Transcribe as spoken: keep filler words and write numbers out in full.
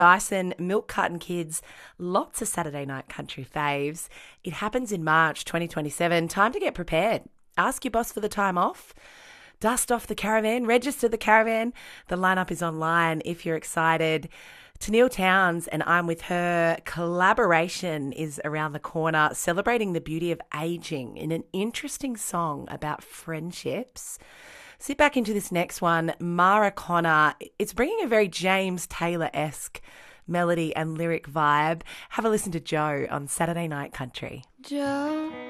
Bison, Milk Carton Kids, lots of Saturday night country faves. It happens in March twenty twenty-seven. Time to get prepared. Ask your boss for the time off. Dust off the caravan, register the caravan. The lineup is online if you're excited. Tennille Towns and I'm With Her collaboration is around the corner, celebrating the beauty of aging in an interesting song about friendships. Sit back into this next one, Mara Connor. It's bringing a very James Taylor-esque melody and lyric vibe. Have a listen to Joe on Saturday Night Country. Joe.